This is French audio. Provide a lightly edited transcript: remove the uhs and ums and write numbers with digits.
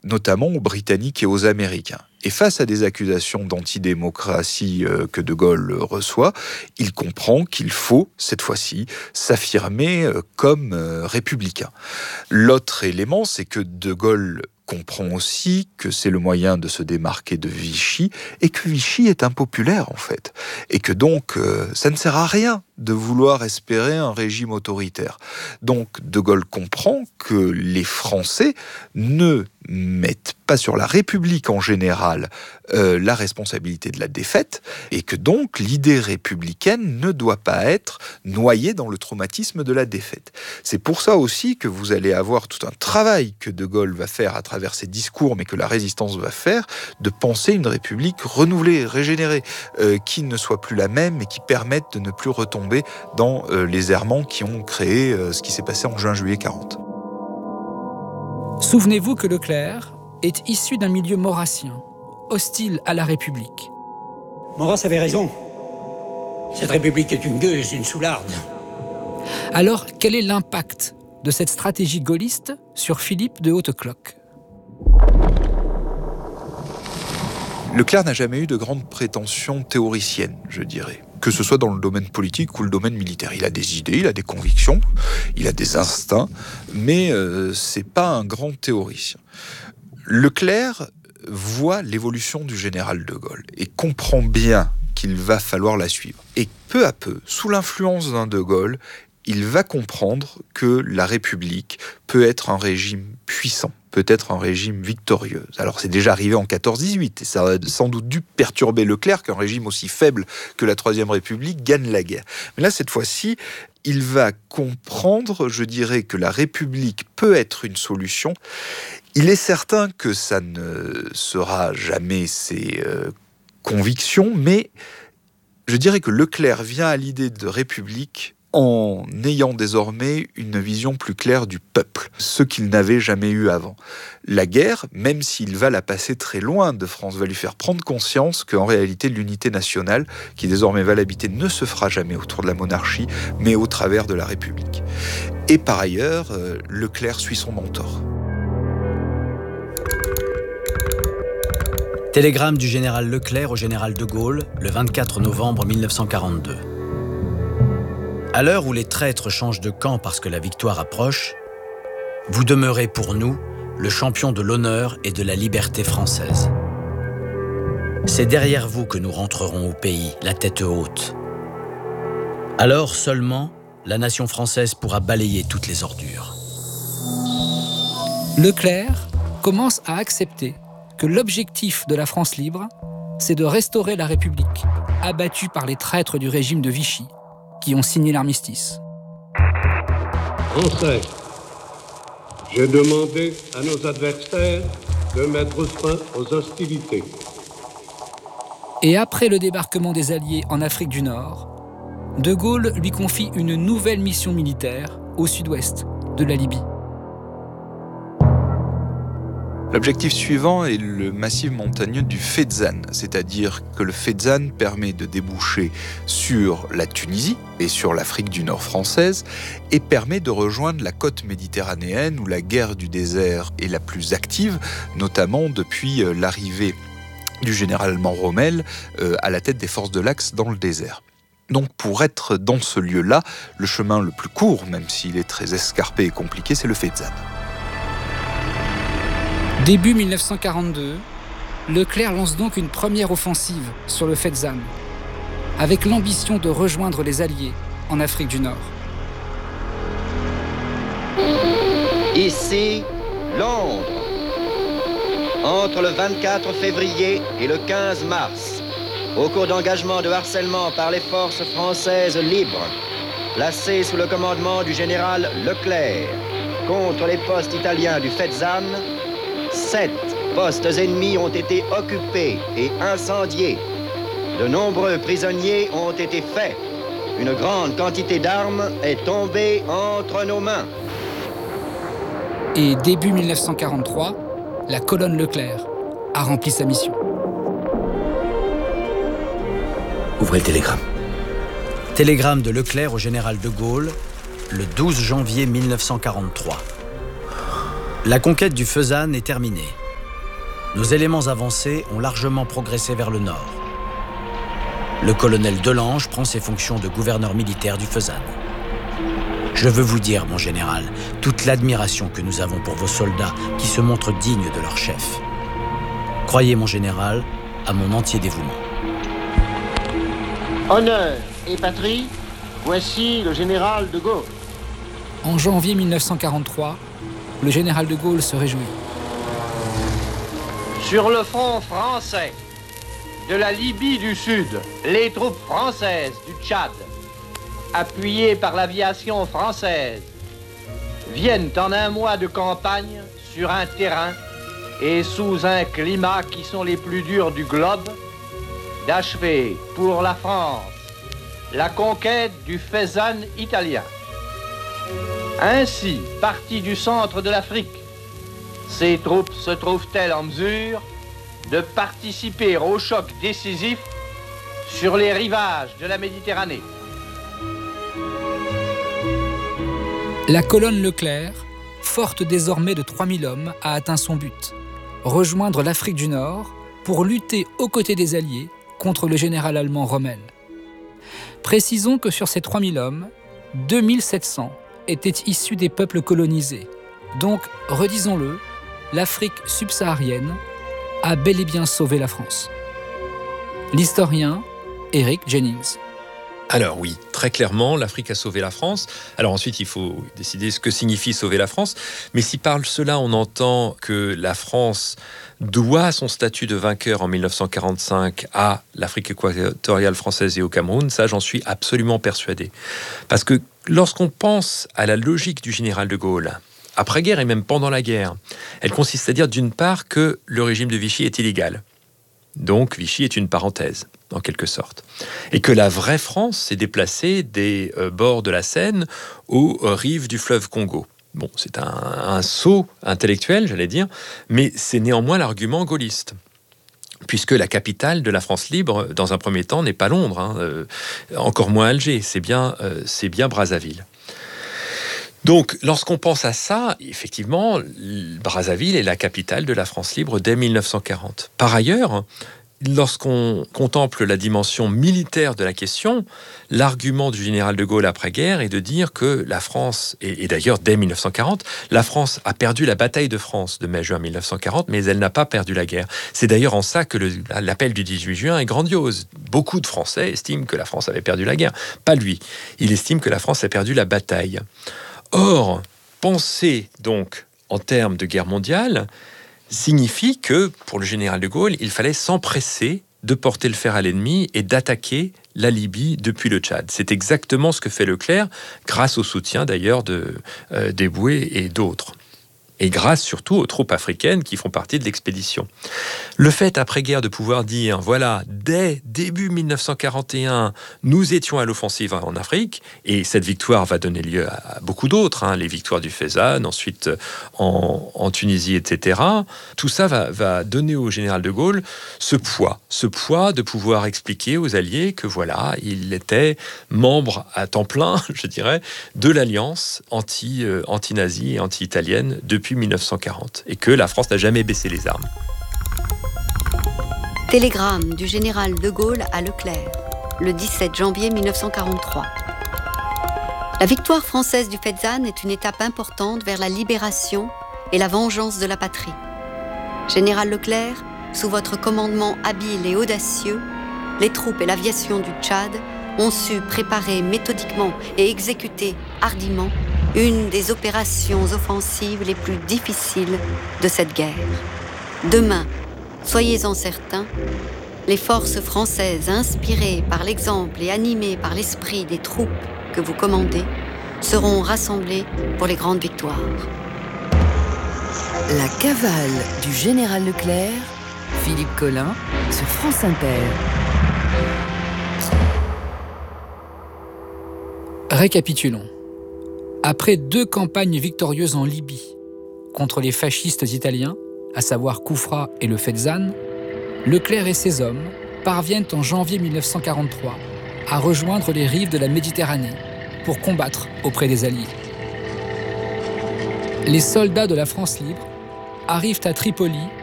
notamment aux Britanniques et aux Américains. Et face à des accusations d'antidémocratie que De Gaulle reçoit, il comprend qu'il faut, cette fois-ci, s'affirmer comme républicain. L'autre élément, c'est que De Gaulle comprend aussi que c'est le moyen de se démarquer de Vichy et que Vichy est impopulaire en fait. Et que donc ça ne sert à rien de vouloir espérer un régime autoritaire. Donc De Gaulle comprend que les Français ne mettent pas sur la République en général la responsabilité de la défaite et que donc l'idée républicaine ne doit pas être noyée dans le traumatisme de la défaite. C'est pour ça aussi que vous allez avoir tout un travail que De Gaulle va faire à travers ses discours, mais que la résistance va faire, de penser une République renouvelée, régénérée, qui ne soit plus la même et qui permette de ne plus retomber dans les errements qui ont créé ce qui s'est passé en juin-juillet 40. Souvenez-vous que Leclerc est issu d'un milieu maurassien, hostile à la République. Maurras avait raison. Cette République est une gueuse, une soularde. Alors, quel est l'impact de cette stratégie gaulliste sur Philippe de Hautecloque ? Leclerc n'a jamais eu de grandes prétentions théoriciennes, je dirais. Que ce soit dans le domaine politique ou le domaine militaire. Il a des idées, il a des convictions, il a des instincts, mais c'est pas un grand théoricien. Leclerc voit l'évolution du général de Gaulle et comprend bien qu'il va falloir la suivre. Et peu à peu, sous l'influence d'un de Gaulle, il va comprendre que la République peut être un régime puissant, peut être un régime victorieux. Alors c'est déjà arrivé en 14-18, et ça a sans doute dû perturber Leclerc qu'un régime aussi faible que la Troisième République gagne la guerre. Mais là, cette fois-ci, il va comprendre, je dirais, que la République peut être une solution. Il est certain que ça ne sera jamais ses convictions, mais je dirais que Leclerc vient à l'idée de République en ayant désormais une vision plus claire du peuple, ce qu'il n'avait jamais eu avant. La guerre, même s'il va la passer très loin de France, va lui faire prendre conscience qu'en réalité l'unité nationale, qui désormais va l'habiter, ne se fera jamais autour de la monarchie, mais au travers de la République. Et par ailleurs, Leclerc suit son mentor. Télégramme du général Leclerc au général de Gaulle, le 24 novembre 1942. À l'heure où les traîtres changent de camp parce que la victoire approche, vous demeurez pour nous le champion de l'honneur et de la liberté française. C'est derrière vous que nous rentrerons au pays, la tête haute. Alors seulement, la nation française pourra balayer toutes les ordures. Leclerc commence à accepter que l'objectif de la France libre, c'est de restaurer la République, abattue par les traîtres du régime de Vichy, qui ont signé l'armistice. Français, j'ai demandé à nos adversaires de mettre fin aux hostilités. Et après le débarquement des Alliés en Afrique du Nord, De Gaulle lui confie une nouvelle mission militaire au sud-ouest de la Libye. L'objectif suivant est le massif montagneux du Fezzan, c'est-à-dire que le Fezzan permet de déboucher sur la Tunisie et sur l'Afrique du Nord française et permet de rejoindre la côte méditerranéenne où la guerre du désert est la plus active, notamment depuis l'arrivée du général allemand Rommel à la tête des forces de l'Axe dans le désert. Donc pour être dans ce lieu-là, le chemin le plus court, même s'il est très escarpé et compliqué, c'est le Fezzan. Début 1942, Leclerc lance donc une première offensive sur le Fezzan, avec l'ambition de rejoindre les Alliés en Afrique du Nord. Ici, Londres. Entre le 24 février et le 15 mars, au cours d'engagement de harcèlement par les forces françaises libres, placées sous le commandement du général Leclerc, contre les postes italiens du Fezzan, 7 postes ennemis ont été occupés et incendiés. De nombreux prisonniers ont été faits. Une grande quantité d'armes est tombée entre nos mains. Et début 1943, la colonne Leclerc a rempli sa mission. Ouvrez le télégramme. Télégramme de Leclerc au général de Gaulle, le 12 janvier 1943. La conquête du Fezzan est terminée. nos éléments avancés ont largement progressé vers le nord. Le colonel Delange prend ses fonctions de gouverneur militaire du Fezzan. Je veux vous dire, mon général, toute l'admiration que nous avons pour vos soldats qui se montrent dignes de leur chef. Croyez, mon général, à mon entier dévouement. Honneur et patrie, voici le général de Gaulle. En janvier 1943, le général de Gaulle se réjouit. Sur le front français de la Libye du Sud, les troupes françaises du Tchad, appuyées par l'aviation française, viennent en un mois de campagne sur un terrain et sous un climat qui sont les plus durs du globe, d'achever pour la France la conquête du Fezzan italien. Ainsi, parties du centre de l'Afrique, ces troupes se trouvent-elles en mesure de participer au choc décisif sur les rivages de la Méditerranée. La colonne Leclerc, forte désormais de 3000 hommes, a atteint son but, rejoindre l'Afrique du Nord pour lutter aux côtés des Alliés contre le général allemand Rommel. Précisons que sur ces 3000 hommes, 2700 étaient issus des peuples colonisés. Donc, redisons-le, l'Afrique subsaharienne a bel et bien sauvé la France. L'historien Eric Jennings. Alors oui, très clairement, l'Afrique a sauvé la France. Alors ensuite, il faut décider ce que signifie sauver la France. Mais si par cela, on entend que la France doit son statut de vainqueur en 1945 à l'Afrique équatoriale française et au Cameroun, ça, j'en suis absolument persuadé. Parce que lorsqu'on pense à la logique du général de Gaulle, après-guerre et même pendant la guerre, elle consiste à dire d'une part que le régime de Vichy est illégal. Donc Vichy est une parenthèse, en quelque sorte. Et que la vraie France s'est déplacée des bords de la Seine aux rives du fleuve Congo. Bon, c'est un saut intellectuel, j'allais dire, mais c'est néanmoins l'argument gaulliste. Puisque la capitale de la France libre, dans un premier temps, n'est pas Londres, encore moins Alger, c'est bien Brazzaville. Donc, lorsqu'on pense à ça, effectivement, Brazzaville est la capitale de la France libre dès 1940. Par ailleurs, lorsqu'on contemple la dimension militaire de la question, l'argument du général de Gaulle après-guerre est de dire que la France, et d'ailleurs dès 1940, la France a perdu la bataille de France de mai-juin 1940, mais elle n'a pas perdu la guerre. C'est d'ailleurs en ça que l'appel du 18 juin est grandiose. Beaucoup de Français estiment que la France avait perdu la guerre. Pas lui. Il estime que la France a perdu la bataille. Or, penser donc en termes de guerre mondiale signifie que, pour le général de Gaulle, il fallait s'empresser de porter le fer à l'ennemi et d'attaquer la Libye depuis le Tchad. C'est exactement ce que fait Leclerc, grâce au soutien d'ailleurs d'Eboué et d'autres. Et grâce surtout aux troupes africaines qui font partie de l'expédition. Le fait après-guerre de pouvoir dire, voilà, dès début 1941, nous étions à l'offensive en Afrique, et cette victoire va donner lieu à beaucoup d'autres, les victoires du Fezzan, ensuite en Tunisie, etc. Tout ça va donner au général de Gaulle ce poids de pouvoir expliquer aux Alliés que voilà, il était membre à temps plein, je dirais, de l'alliance anti-nazie et anti-italienne depuis 1940 et que la France n'a jamais baissé les armes. Télégramme du général de Gaulle à Leclerc, le 17 janvier 1943. La victoire française du Fezzan est une étape importante vers la libération et la vengeance de la patrie. Général Leclerc, sous votre commandement habile et audacieux, les troupes et l'aviation du Tchad ont su préparer méthodiquement et exécuter hardiment une des opérations offensives les plus difficiles de cette guerre. Demain, soyez-en certains, les forces françaises inspirées par l'exemple et animées par l'esprit des troupes que vous commandez seront rassemblées pour les grandes victoires. La cavale du général Leclerc, Philippe Collin, sur France Inter. Récapitulons. Après 2 campagnes victorieuses en Libye contre les fascistes italiens, à savoir Koufra et le Fezzan, Leclerc et ses hommes parviennent en janvier 1943 à rejoindre les rives de la Méditerranée pour combattre auprès des Alliés. Les soldats de la France libre arrivent à Tripoli